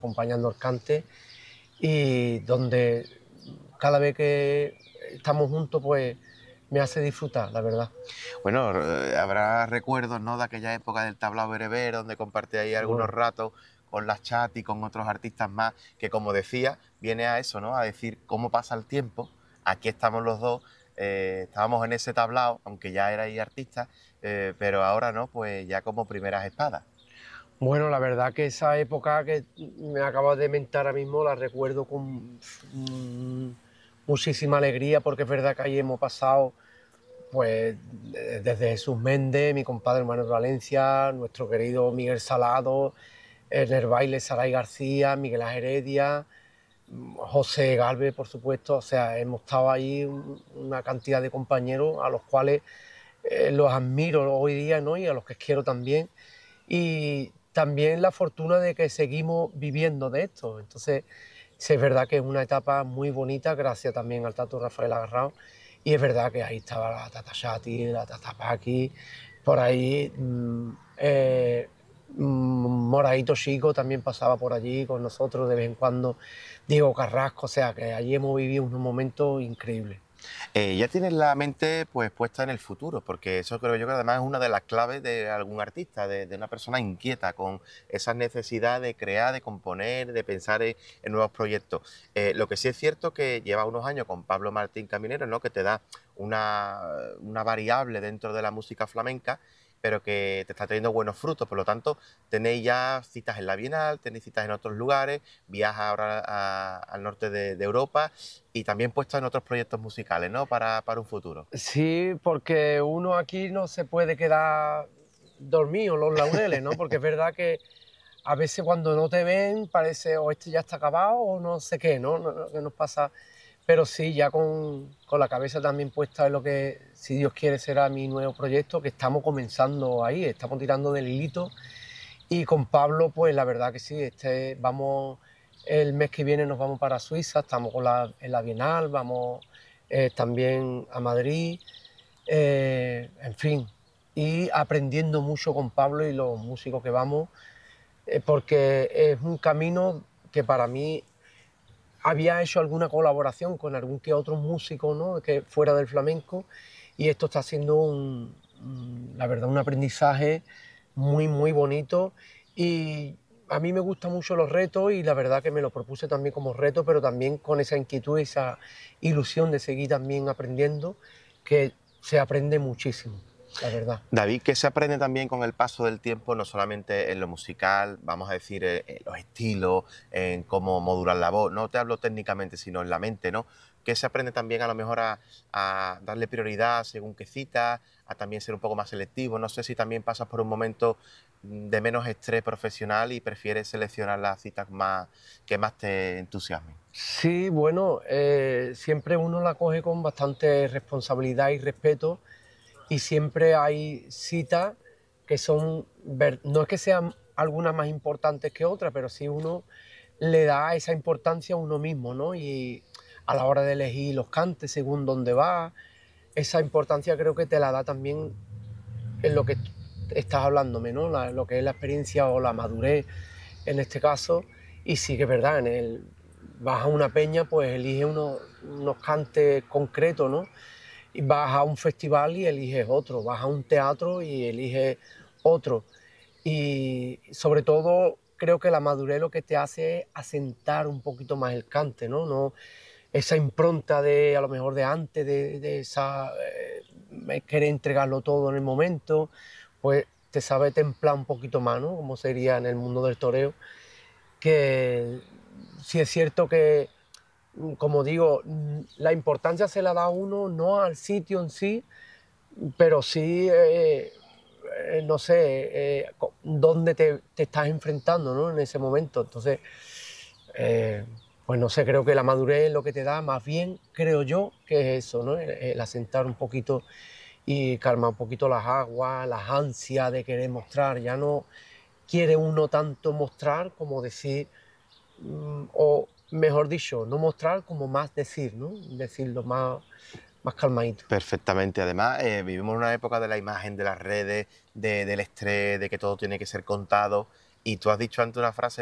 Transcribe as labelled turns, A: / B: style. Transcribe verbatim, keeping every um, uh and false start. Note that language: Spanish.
A: acompañando el cante y donde cada vez que estamos juntos pues me hace disfrutar, la verdad.
B: Bueno, eh, habrá recuerdos, ¿no?, de aquella época del tablao bereber, donde compartía ahí algunos
A: Bueno,
B: ratos con las chat y con otros artistas más, que como decía, viene a eso, ¿no?, a decir cómo pasa el tiempo. Aquí estamos los dos, eh, estábamos en ese tablao, aunque ya erais artistas, eh, pero ahora, ¿no?, pues ya como primeras espadas.
A: bueno, la verdad que esa época que me acabas de mentar ahora mismo la recuerdo con mm, muchísima alegría porque es verdad que ahí hemos pasado pues de- desde Jesús Méndez, mi compadre Manuel Valencia, nuestro querido Miguel Salado, en el baile Saray García, Miguel Ángel Heredia, mm, José Galvez, por supuesto. O sea, hemos estado ahí un- una cantidad de compañeros a los cuales eh, los admiro hoy día, ¿no? Y a los que quiero también. Y también la fortuna de que seguimos viviendo de esto. Entonces, sí es verdad que es una etapa muy bonita, gracias también al Tato Rafael Agarrao. Y es verdad que ahí estaba la Tata Shati, la Tata Paqui, por ahí mm, eh, mm, Moraito Chico también pasaba por allí con nosotros de vez en cuando, Diego Carrasco, o sea que allí hemos vivido unos momentos increíbles.
B: Eh, ya tienes la mente pues puesta en el futuro, porque eso creo yo que además es una de las claves de algún artista, de, de una persona inquieta, con esa necesidad de crear, de componer, de pensar en, en nuevos proyectos. Eh, lo que sí es cierto que lleva unos años con Pablo Martín Caminero, ¿no?, que te da una, una variable dentro de la música flamenca, pero que te está trayendo buenos frutos. Por lo tanto, tenéis ya citas en la Bienal, tenéis citas en otros lugares, viajas ahora a- al norte de, de Europa y también puestos en otros proyectos musicales, ¿no?, para, para un futuro.
A: Sí, porque uno aquí no se puede quedar dormido en los laureles, ¿no? Porque es verdad que a veces cuando no te ven parece o esto ya está acabado o no sé qué, ¿no? No- no- ¿Qué nos pasa? Pero sí, ya con, con la cabeza también puesta en lo que, si Dios quiere, será mi nuevo proyecto, que estamos comenzando ahí, estamos tirando del hilito. Y con Pablo, pues la verdad que sí, este, vamos, el mes que viene nos vamos para Suiza, estamos con la, en la Bienal, vamos eh, también a Madrid, eh, en fin, y aprendiendo mucho con Pablo y los músicos que vamos, eh, porque es un camino que para mí había hecho alguna colaboración con algún que otro músico, ¿no?, que fuera del flamenco, y esto está siendo un, un, la verdad, un aprendizaje muy, muy bonito. Y a mí me gustan mucho los retos y la verdad que me lo propuse también como reto, pero también con esa inquietud, esa ilusión de seguir también aprendiendo, que se aprende muchísimo, la verdad.
B: David, ¿qué se aprende también con el paso del tiempo, no solamente en lo musical, vamos a decir, eh, en los estilos, en cómo modular la voz? No te hablo técnicamente, sino en la mente, ¿no? ¿Qué se aprende también a lo mejor a, a darle prioridad según qué citas, a también ser un poco más selectivo? No sé si también pasas por un momento mm, de menos estrés profesional y prefieres seleccionar las citas más, que más te entusiasmen.
A: Sí, bueno, eh, siempre uno la coge con bastante responsabilidad y respeto y siempre hay citas que son, ver- no es que sean algunas más importantes que otras, pero sí uno le da esa importancia a uno mismo, ¿no? Y a la hora de elegir los cantes según dónde va, esa importancia creo que te la da también en lo que t- estás hablándome, ¿no? La- lo que es la experiencia o la madurez en este caso. Y sí que es verdad, en el, vas a una peña, pues elige unos, unos cantes concretos, ¿no? Y vas a un festival y eliges otro, vas a un teatro y eliges otro. Y sobre todo creo que la madurez lo que te hace es asentar un poquito más el cante, ¿no? No esa impronta de a lo mejor de antes, de, de esa eh, querer entregarlo todo en el momento, pues te sabe templar un poquito más, ¿no? Como sería en el mundo del toreo, que sí es cierto que, mm, como digo, mm, la importancia se la da uno no al sitio en sí, pero sí, eh, eh, no sé, eh, co- dónde te, te estás enfrentando, ¿no?, en ese momento. Entonces, eh, pues no sé, creo que la madurez es lo que te da, más bien creo yo que es eso, ¿no? El, el asentar un poquito y calmar un poquito las aguas, las ansias de querer mostrar. Ya no quiere uno tanto mostrar como decir, mm, o mejor dicho, no mostrar como más decir, ¿no? Decirlo más, más calmadito.
B: Perfectamente. Además, eh, vivimos en una época de la imagen, de las redes, de- del estrés, de que todo tiene que ser contado. Y tú has dicho antes una frase